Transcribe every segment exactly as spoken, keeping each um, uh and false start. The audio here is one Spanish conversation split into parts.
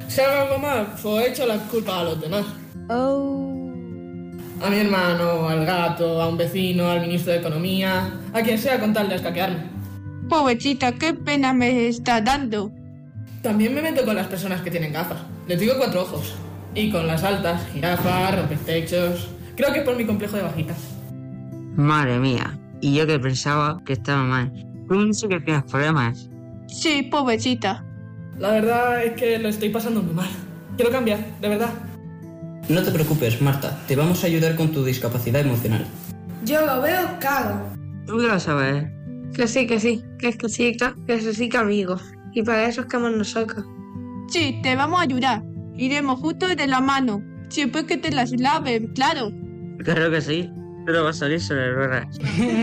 Si hago algo mal, pues echo la culpa a los demás. Oh. A mi hermano, al gato, a un vecino, al ministro de Economía, a quien sea con tal de escaquearme. Pobrecita, qué pena me está dando. También me meto con las personas que tienen gafas. Les digo cuatro ojos. Y con las altas, jirafas, rompetechos. Creo que es por mi complejo de bajita. Madre mía, y yo que pensaba que estaba mal. ¿Cómo sé que tienes problemas? Sí, pobrecita. La verdad es que lo estoy pasando muy mal. Quiero cambiar, de verdad. No te preocupes, Marta. Te vamos a ayudar con tu discapacidad emocional. Yo lo veo claro. ¿Tú qué lo sabes? Que sí, que sí. Que es que sí, que es sí, que amigos. Y para eso estamos nosotros. Sí, te vamos a ayudar. Iremos justo de la mano. Siempre que te las laven, claro. Claro que sí. Pero va a salir sobre ruedas.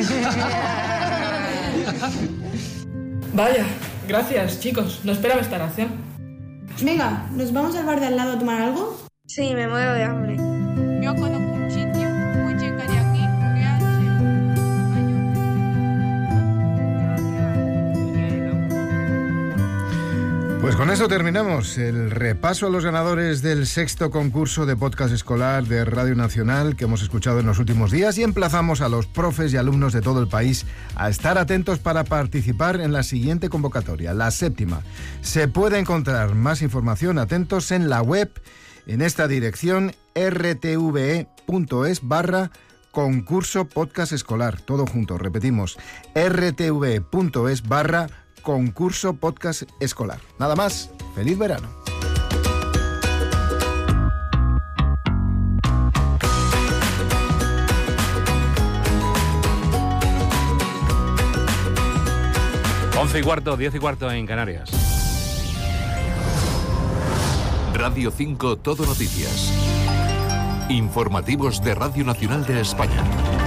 Vaya, gracias, chicos. No esperaba esta reacción. Venga, ¿nos vamos al bar de al lado a tomar algo? Sí, me muero de hambre. Yo conozco un sitio muy cerca de aquí que hace... Pues con eso terminamos el repaso a los ganadores del sexto concurso de podcast escolar de Radio Nacional que hemos escuchado en los últimos días y emplazamos a los profes y alumnos de todo el país a estar atentos para participar en la siguiente convocatoria, la séptima. Se puede encontrar más información atentos en la web en esta dirección rtve.es barra concurso podcast escolar. Todo junto, repetimos, rtve.es barra concurso podcast escolar. Nada más, feliz verano. Once y cuarto, diez y cuarto en Canarias. Radio cinco Todo Noticias. Informativos de Radio Nacional de España.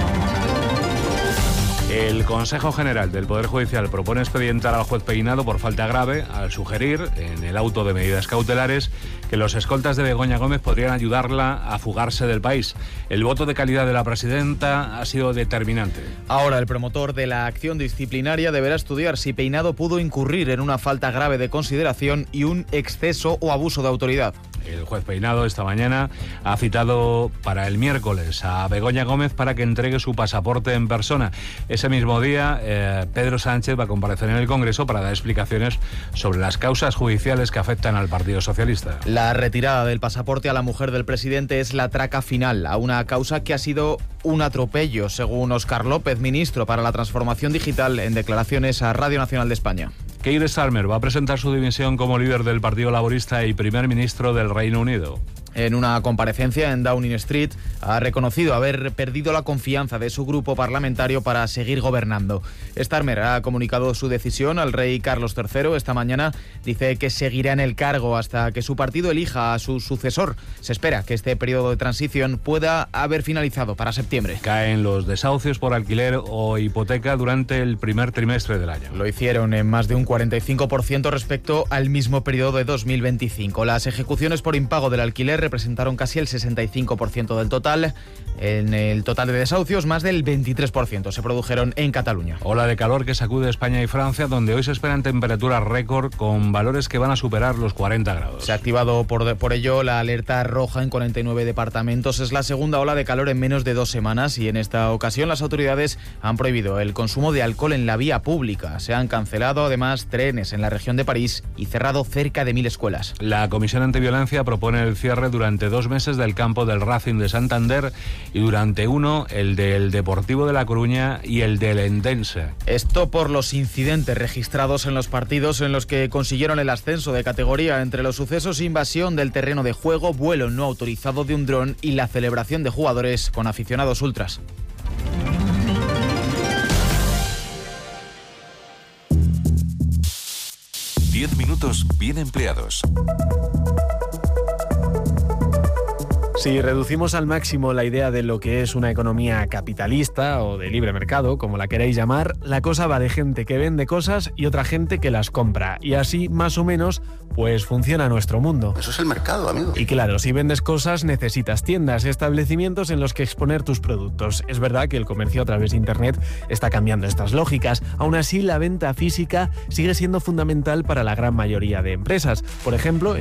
El Consejo General del Poder Judicial propone expedientar al juez Peinado por falta grave al sugerir, en el auto de medidas cautelares, que los escoltas de Begoña Gómez podrían ayudarla a fugarse del país. El voto de calidad de la presidenta ha sido determinante. Ahora el promotor de la acción disciplinaria deberá estudiar si Peinado pudo incurrir en una falta grave de consideración y un exceso o abuso de autoridad. El juez Peinado esta mañana ha citado para el miércoles a Begoña Gómez para que entregue su pasaporte en persona. Ese mismo día, eh, Pedro Sánchez va a comparecer en el Congreso para dar explicaciones sobre las causas judiciales que afectan al Partido Socialista. La retirada del pasaporte a la mujer del presidente es la traca final a una causa que ha sido un atropello, según Óscar López, ministro para la Transformación Digital, en declaraciones a Radio Nacional de España. Keir Starmer va a presentar su dimisión como líder del Partido Laborista y primer ministro del Reino Unido. En una comparecencia en Downing Street ha reconocido haber perdido la confianza de su grupo parlamentario para seguir gobernando. Starmer ha comunicado su decisión al rey Carlos tercero esta mañana. Dice que seguirá en el cargo hasta que su partido elija a su sucesor. Se espera que este periodo de transición pueda haber finalizado para septiembre. Caen los desahucios por alquiler o hipoteca durante el primer trimestre del año. Lo hicieron en más de un cuarenta y cinco por ciento respecto al mismo periodo de dos mil veinticinco. Las ejecuciones por impago del alquiler representaron casi el sesenta y cinco por ciento del total. En el total de desahucios, más del veintitrés por ciento se produjeron en Cataluña. Ola de calor que sacude España y Francia, donde hoy se esperan temperaturas récord con valores que van a superar los cuarenta grados. Se ha activado por, por ello la alerta roja en cuarenta y nueve departamentos. Es la segunda ola de calor en menos de dos semanas y en esta ocasión las autoridades han prohibido el consumo de alcohol en la vía pública. Se han cancelado además trenes en la región de París y cerrado cerca de mil escuelas. La Comisión Antiviolencia propone el cierre durante dos meses del campo del Racing de Santander y durante uno el del Deportivo de La Coruña y el del Endense. Esto por los incidentes registrados en los partidos en los que consiguieron el ascenso de categoría. Entre los sucesos, invasión del terreno de juego, vuelo no autorizado de un dron y la celebración de jugadores con aficionados ultras. Diez minutos bien empleados. Si reducimos al máximo la idea de lo que es una economía capitalista o de libre mercado, como la queráis llamar, la cosa va de gente que vende cosas y otra gente que las compra. Y así, más o menos, pues funciona nuestro mundo. Eso es el mercado, amigo. Y claro, si vendes cosas, necesitas tiendas, establecimientos en los que exponer tus productos. Es verdad que el comercio a través de Internet está cambiando estas lógicas. Aún así, la venta física sigue siendo fundamental para la gran mayoría de empresas. Por ejemplo, en